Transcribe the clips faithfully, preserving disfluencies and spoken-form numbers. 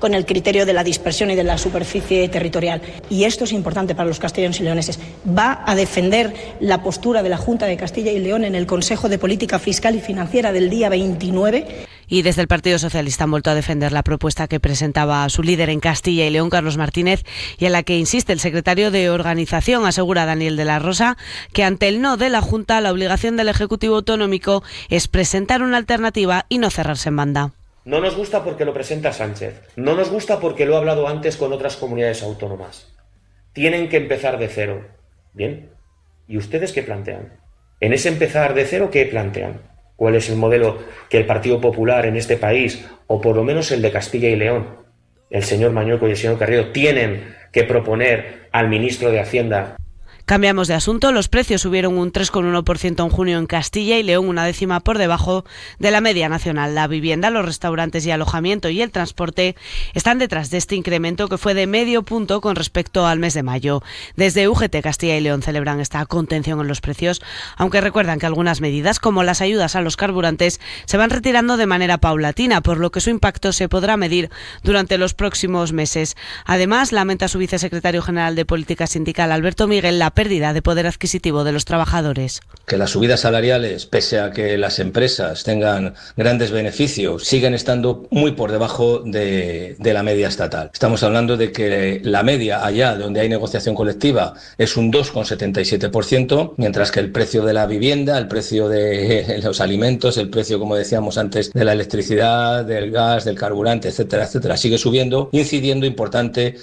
con el criterio de la dispersión y de la superficie territorial. Y esto es importante para los castellanos y leoneses. Va a defender la postura de la Junta de Castilla y León en el Consejo de Política Fiscal y Financiera del día veintinueve. Y desde el Partido Socialista han vuelto a defender la propuesta que presentaba su líder en Castilla y León, Carlos Martínez, y en la que insiste el secretario de Organización, asegura Daniel de la Rosa, que ante el no de la Junta, la obligación del Ejecutivo Autonómico es presentar una alternativa y no cerrarse en banda. No nos gusta porque lo presenta Sánchez, no nos gusta porque lo ha hablado antes con otras comunidades autónomas. Tienen que empezar de cero. Bien, ¿y ustedes qué plantean? En ese empezar de cero, ¿qué plantean? ¿Cuál es el modelo que el Partido Popular en este país, o por lo menos el de Castilla y León, el señor Mañueco y el señor Carrillo, tienen que proponer al ministro de Hacienda? Cambiamos de asunto. Los precios subieron un tres coma uno por ciento en junio en Castilla y León, una décima por debajo de la media nacional. La vivienda, los restaurantes y alojamiento y el transporte están detrás de este incremento, que fue de medio punto con respecto al mes de mayo. Desde U G T Castilla y León celebran esta contención en los precios, aunque recuerdan que algunas medidas, como las ayudas a los carburantes, se van retirando de manera paulatina, por lo que su impacto se podrá medir durante los próximos meses. Además, lamenta su vicesecretario general de Política Sindical, Alberto Miguel, la pérdida de poder adquisitivo de los trabajadores. Que las subidas salariales, pese a que las empresas tengan grandes beneficios, siguen estando muy por debajo de, de la media estatal. Estamos hablando de que la media allá donde hay negociación colectiva es un dos coma setenta y siete por ciento, mientras que el precio de la vivienda, el precio de los alimentos, el precio, como decíamos antes, de la electricidad, del gas, del carburante, etcétera, etcétera, sigue subiendo, incidiendo importantemente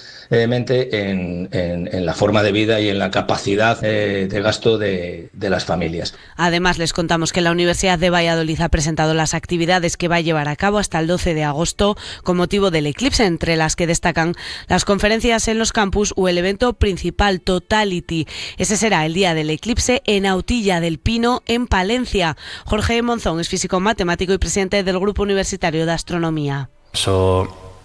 en, en, en la forma de vida y en la capacidad de gasto de, de las familias. Además, les contamos que la Universidad de Valladolid ha presentado las actividades que va a llevar a cabo hasta el doce de agosto con motivo del eclipse, entre las que destacan las conferencias en los campus o el evento principal Totality. Ese será el día del eclipse en Autilla del Pino, en Palencia. Jorge Monzón es físico matemático y presidente del Grupo Universitario de Astronomía. Eso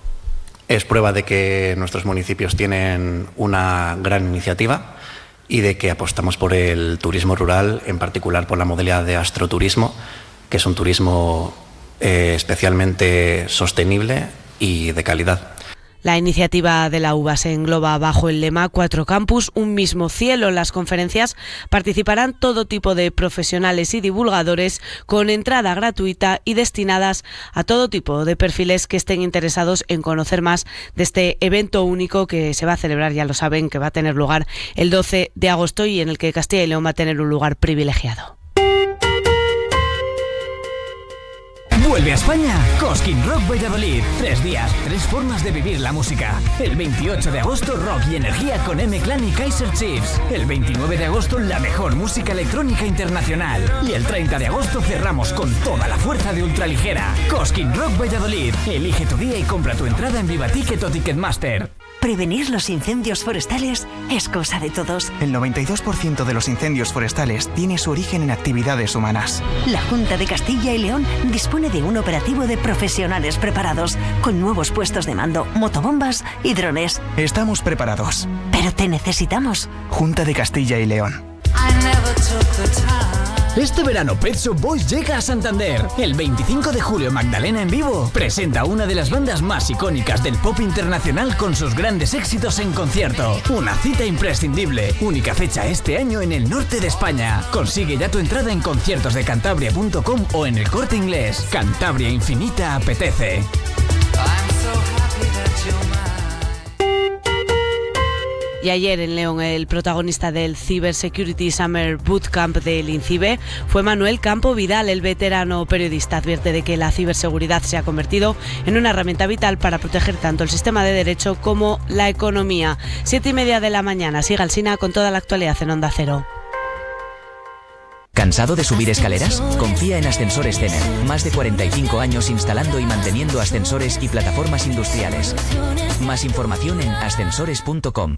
es prueba de que nuestros municipios tienen una gran iniciativa y de que apostamos por el turismo rural, en particular por la modalidad de astroturismo, que es un turismo eh, especialmente sostenible y de calidad. La iniciativa de la U B A se engloba bajo el lema Cuatro Campus, un mismo cielo. En las conferencias participarán todo tipo de profesionales y divulgadores con entrada gratuita y destinadas a todo tipo de perfiles que estén interesados en conocer más de este evento único que se va a celebrar, ya lo saben, que va a tener lugar el doce de agosto y en el que Castilla y León va a tener un lugar privilegiado. Vuelve a España Cosquín Rock Valladolid. Tres días, tres formas de vivir la música. El veintiocho de agosto, rock y energía con M-Clan y Kaiser Chiefs. El veintinueve de agosto, la mejor música electrónica internacional. Y el treinta de agosto cerramos con toda la fuerza de ultraligera. Cosquín Rock Valladolid. Elige tu día y compra tu entrada en Viva Ticket o Ticketmaster. Prevenir los incendios forestales es cosa de todos. El noventa y dos por ciento de los incendios forestales tiene su origen en actividades humanas. La Junta de Castilla y León dispone de un operativo de profesionales preparados, con nuevos puestos de mando, motobombas y drones. Estamos preparados. Pero te necesitamos. Junta de Castilla y León. Este verano Pet Shop Boys llega a Santander. El veinticinco de julio Magdalena en vivo presenta una de las bandas más icónicas del pop internacional con sus grandes éxitos en concierto. Una cita imprescindible. Única fecha este año en el norte de España. Consigue ya tu entrada en conciertos de cantabria punto com o en El Corte Inglés. Cantabria Infinita apetece. Y ayer en León el protagonista del Cyber Security Summer Bootcamp del INCIBE fue Manuel Campo Vidal. El veterano periodista advierte de que la ciberseguridad se ha convertido en una herramienta vital para proteger tanto el sistema de derecho como la economía. Siete y media de la mañana. Siga Alsina con toda la actualidad en Onda Cero. ¿Cansado de subir escaleras? Confía en Ascensores Cener. Más de cuarenta y cinco años instalando y manteniendo ascensores y plataformas industriales. Más información en ascensores punto com.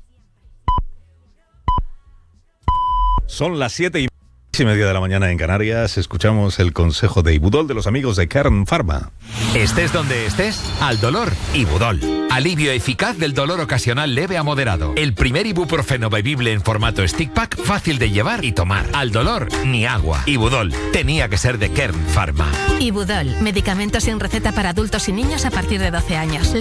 Son las siete y media de la mañana en Canarias. Escuchamos el consejo de Ibudol de los amigos de Kern Pharma. Estés donde estés, al dolor, Ibudol. Alivio eficaz del dolor ocasional leve a moderado. El primer ibuprofeno bebible en formato stick pack, fácil de llevar y tomar. Al dolor, ni agua. Ibudol tenía que ser de Kern Pharma. Ibudol, medicamentos sin receta para adultos y niños a partir de doce años.